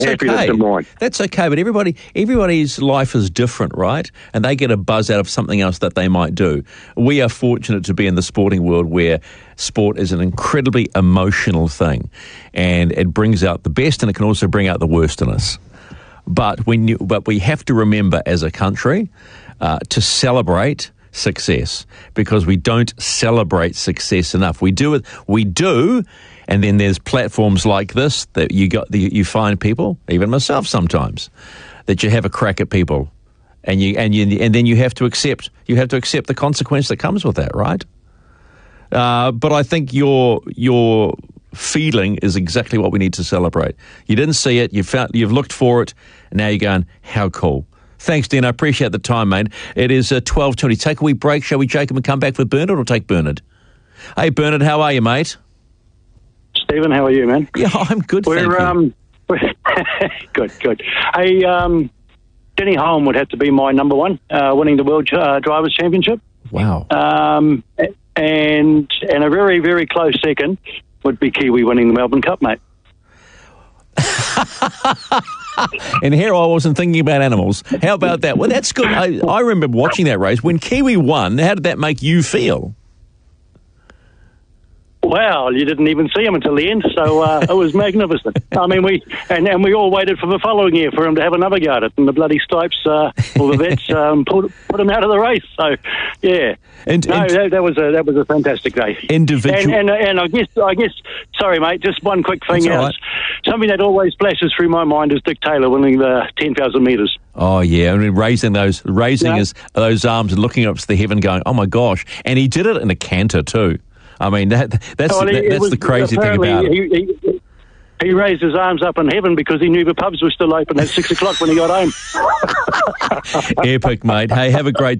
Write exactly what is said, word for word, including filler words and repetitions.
that's happiness okay. of mine. That's okay, but everybody, everybody's life is different, right? And they get a buzz out of something else that they might do. We are fortunate to be in the sporting world where sport is an incredibly emotional thing, and it brings out the best, and it can also bring out the worst in us. But when you, but we have to remember as a country uh, to celebrate success, because we don't celebrate success enough. We do it, we do, and then there's platforms like this that you got. The, you find people, even myself sometimes, that you have a crack at people, and you and you and then you have to accept you have to accept the consequence that comes with that, right? Uh, but I think your your feeling is exactly what we need to celebrate. You didn't see it, you found, you've looked for it, and now you're going, how cool. Thanks, Dan. I appreciate the time, mate. It is uh, twelve twenty. Take a wee break, shall we, Jacob, and come back with Bernard, or take Bernard? Hey, Bernard, how are you, mate? Stephen, how are you, man? Yeah, I'm good, we're, thank you. Um, we're good, good. Hey, um, Denny Hulme would have to be my number one, uh, winning the World uh, Drivers' Championship. Wow. Um, and and a very, very close second would be Kiwi winning the Melbourne Cup, mate. And here I wasn't thinking about animals. How about that? Well, that's good. I, I remember watching that race. When Kiwi won, how did that make you feel? Well, you didn't even see him until the end, so uh, it was magnificent. I mean, we and, and we all waited for the following year for him to have another go at it, and the bloody Stipes, uh, or the vets, um, put, put him out of the race. So, yeah, and, no, and that, that was a that was a fantastic day. Individual, and, and and I guess I guess sorry, mate, just one quick thing That's all else. right. Something that always flashes through my mind is Dick Taylor winning the ten thousand metres. Oh yeah, I mean, raising those raising Yeah. his those arms and looking up to the heaven, going, "Oh my gosh!" And he did it in a canter too. I mean, that that's Well, that, it that's was- the crazy thing apparently about it. He, he, he raised his arms up in heaven because he knew the pubs were still open at six o'clock when he got home. Epic, mate. Hey, have a great